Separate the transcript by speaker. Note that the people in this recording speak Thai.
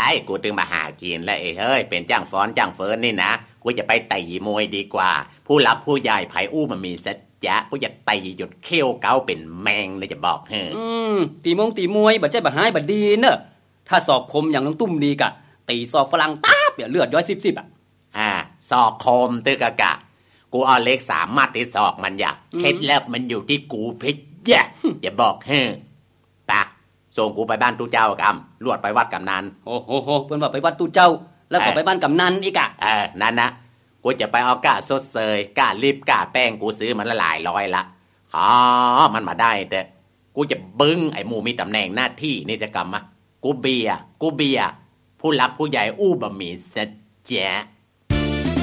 Speaker 1: กูตึงมาหากินแล้วเฮ้ยเป็นจ้างฟ้อนจ้างเฟิร์นนี่นะกูจะไปไต่มวยดีกว่าผู้หลักผู้ใหญ่ไผอู้มันมีสัจจะกูจะไต่หยุดเขี้ยวเกาเป็นแมงเลยจะบอกเฮ้
Speaker 2: ตีมวยบ่ใจบ่หายบ่ดีเนอะถ้าศอกคมอย่างน้องตุ้มดีกะตีศอกฝรั่งตาบเลือดย้อย10อ่ะ
Speaker 1: ศอกคมตึกกะกูเอาเล็ก3มัดที่ศอกมันอยากเคล็ดลับมันอยู่ที่กูพิษอย่าบอกเฮ้ตาส่งกูไปบ้านตู้เจ้ากำลวดไปวัดกำนัน
Speaker 2: โอ้โหเพิ่นว่าไปวัดตู้เจ้าแล้วก็ไปบ้านกำนันอีกอ่ะ
Speaker 1: นั่นนะกูจะไปเอาก้าสดเซยก้าลิบก้าแป้งกูซื้อมันละหลายร้อยละมันมาได้แต่กูจะบึ้งไอ้หมูมีตำแหน่งหน้าที่นี่จะกำมากูเบียผู้หลักผู้ใหญ่อู้บะหมี่สัจจะ